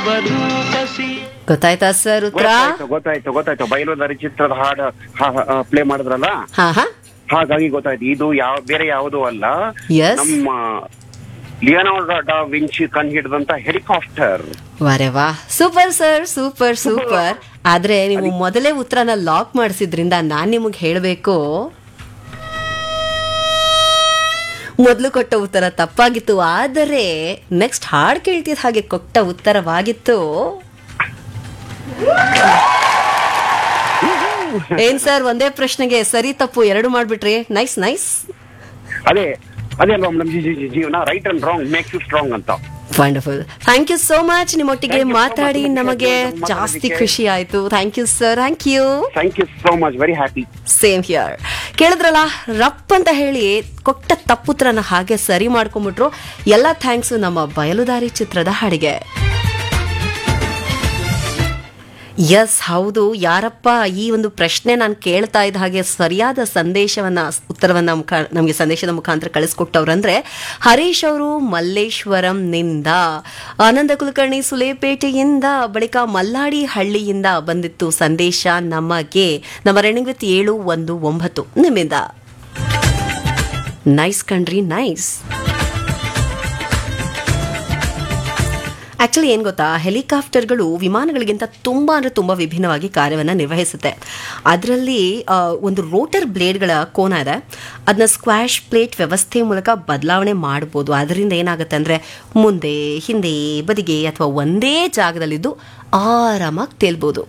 ಗೊತ್ತಾಯ್ತಾ ಸರ್ ಉತ್ತರ? ಗೊತ್ತಾಯ್ತು ಬಯಲುದಾರಿ ಚಿತ್ರದ ಹಾಡು ಪ್ಲೇ ಮಾಡಿದ್ರಲ್ಲ, ಹಾ ಹಾ, ಹಾಗಾಗಿ ಗೊತ್ತಾಯ್ತು. ಇದು ಬೇರೆ ಯಾವುದೂ ಅಲ್ಲ, ಎಸ್, ನಮ್ಮ ಲಿಯೋನಾರ್ಡೋ ಡಾ ವಿಂಚಿ ಕಂಡು ಹಿಡಿದಂತ ಹೆಲಿಕಾಪ್ಟರ್. ವಾರೆ ವಾ, ಸೂಪರ್ ಸರ್, ಸೂಪರ್ ಸೂಪರ್. ಆದ್ರೆ ನೀವು ಮೊದಲೇ ಉತ್ತರನ ಲಾಕ್ ಮಾಡಿಸಿದ್ರಿಂದ ನಾನ್ ನಿಮಗ್ ಹೇಳ್ಬೇಕು, ಮೊದಲು ಕೊಟ್ಟ ಉತ್ತರ ತಪ್ಪಾಗಿತ್ತು. ಆದರೆ ನೆಕ್ಸ್ಟ್ ಹಾಡ್ ಕೇಳ್ತಿದ್ ಹಾಗೆ ಕೊಟ್ಟ ಉತ್ತರವಾಗಿತ್ತು. ಏನ್ ಸರ್, ಒಂದೇ ಪ್ರಶ್ನೆಗೆ ಸರಿ ತಪ್ಪು ಎರಡು ಮಾಡ್ಬಿಟ್ರಿ. Nice nice. ಅದೇ ಅಲ್ವಾ ಮೇಡಮ್, ಜೀವನ right and wrong makes you strong ಅಂತ. Wonderful. Thank you so much. ನಿಮ್ಮೊಟ್ಟಿಗೆ ಮಾತಾಡಿ ನಮಗೆ ಜಾಸ್ತಿ ಖುಷಿ ಆಯ್ತು. Thank you sir. Thank you so much. Very happy. Same here. ಕೇಳಿದ್ರಲ್ಲ, ರಪ್ ಅಂತ ಹೇಳಿ ಕೊಟ್ಟ ತಪ್ಪುತ್ರನ ಹಾಗೆ ಸರಿ ಮಾಡ್ಕೊಂಡ್ಬಿಟ್ರು. ಎಲ್ಲ ಥ್ಯಾಂಕ್ಸ್ ನಮ್ಮ ಬಯಲುದಾರಿ ಚಿತ್ರದ ಹಾಡಿಗೆ. ಎಸ್, ಹೌದು. ಯಾರಪ್ಪ ಈ ಒಂದು ಪ್ರಶ್ನೆ ನಾನು ಕೇಳ್ತಾ ಇದ್ದ ಹಾಗೆ ಸರಿಯಾದ ಉತ್ತರವನ್ನ ನಮಗೆ ಸಂದೇಶದ ಮುಖಾಂತರ ಕಳಿಸ್ಕೊಟ್ಟವ್ರಂದ್ರೆ ಹರೀಶ್ ಅವರು ಮಲ್ಲೇಶ್ವರಂ ನಿಂದ, ಆನಂದ ಕುಲಕರ್ಣಿ ಸುಲೇಪೇಟೆಯಿಂದ, ಬಳಿಕ ಮಲ್ಲಾಡಿ ಹಳ್ಳಿಯಿಂದ ಬಂದಿತ್ತು ಸಂದೇಶ ನಮಗೆ. ನಮ್ಮ ರನ್ನಿಂಗ್ ವಿತ್ 719 ನಿಮ್ಮಿಂದ. ನೈಸ್ ಕಣ್ರಿ, ನೈಸ್. ಆಕ್ಚುಲಿ ಏನ್ ಗೊತ್ತಾ, ಹೆಲಿಕಾಪ್ಟರ್ಗಳು ವಿಮಾನಗಳಿಗಿಂತ ತುಂಬಾ ಅಂದ್ರೆ ತುಂಬಾ ವಿಭಿನ್ನವಾಗಿ ಕಾರ್ಯವನ್ನು ನಿರ್ವಹಿಸುತ್ತೆ. ಅದರಲ್ಲಿ ಒಂದು ರೋಟರ್ ಬ್ಲೇಡ್ಗಳ ಕೋನ ಇದೆ, ಅದನ್ನ ಸ್ಕ್ವಾಶ್ ಪ್ಲೇಟ್ ವ್ಯವಸ್ಥೆ ಮೂಲಕ ಬದಲಾವಣೆ ಮಾಡಬಹುದು. ಅದರಿಂದ ಏನಾಗುತ್ತೆ ಅಂದ್ರೆ ಮುಂದೆ ಹಿಂದೆ ಬದಿಗೆ ಅಥವಾ ಒಂದೇ ಜಾಗದಲ್ಲಿದ್ದು ಆರಾಮಾಗಿ ತೇಲ್ಬೋದು.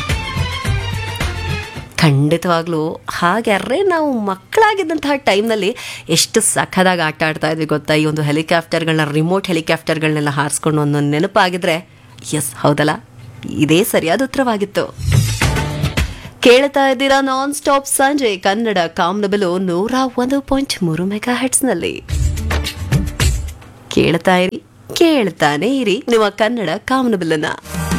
ಖಂಡಿತವಾಗ್ಲೂ ಹಾಗಾದ್ರೆ ನಾವು ಮಕ್ಕಳಾಗಿದ್ದಂತಹ ಟೈಮ್ನಲ್ಲಿ ಎಷ್ಟು ಸಖದಾಗಿ ಆಟ ಆಡ್ತಾ ಇದ್ವಿ ಗೊತ್ತಾ. ಈ ಒಂದು ಹೆಲಿಕಾಪ್ಟರ್ಗಳನ್ನ, ರಿಮೋಟ್ ಹೆಲಿಕಾಪ್ಟರ್ಗಳನ್ನೆಲ್ಲ ಹಾರಿಸ್ಕೊಂಡು ಒಂದೊಂದು ನೆನಪಾಗಿದ್ರೆ, ಎಸ್ ಹೌದಲ್ಲ, ಇದೇ ಸರಿಯಾದ ಉತ್ತರವಾಗಿತ್ತು. ಕೇಳ್ತಾ ಇದ್ದೀರಾ ನಾನ್ ಸ್ಟಾಪ್ ಸಂಜೆ ಕನ್ನಡ ಕಾಮನಬಿಲು 101.3 ಮೆಗಾ ಹೆಟ್ಸ್ನಲ್ಲಿ. ಕೇಳ್ತಾ ಇರಿ, ಕೇಳ್ತಾನೆ ಇರಿ ನಿಮ್ಮ ಕನ್ನಡ ಕಾಮನಬಿಲ್ಲನ್ನ.